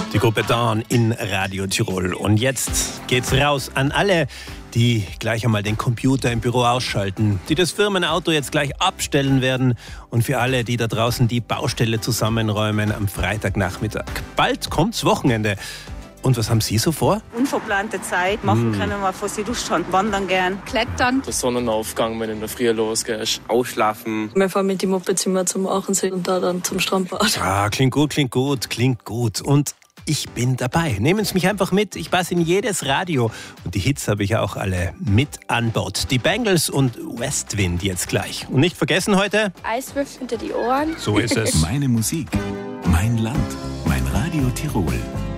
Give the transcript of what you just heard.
Die Gruppe Dawn in Radio Tirol. Und jetzt geht's raus an alle, die gleich einmal den Computer im Büro ausschalten, die das Firmenauto jetzt gleich abstellen werden und für alle, die da draußen die Baustelle zusammenräumen am Freitagnachmittag. Bald kommt's Wochenende. Und was haben Sie so vor? Unverplante Zeit machen können wir vor sie durchschauen. Wandern gern. Klettern. Der Sonnenaufgang, wenn in der Früh losgehst. Ausschlafen. Wir fahren mit dem Moped-Zimmer zum Aachensee und da dann zum Strandbad. Ah, klingt gut. Und ich bin dabei. Nehmen Sie mich einfach mit. Ich passe in jedes Radio. Und die Hits habe ich auch alle mit an Bord. Die Bangles und Westwind jetzt gleich. Und nicht vergessen heute... Eiswürfel hinter die Ohren. So ist es. Meine Musik, mein Land, mein Radio Tirol.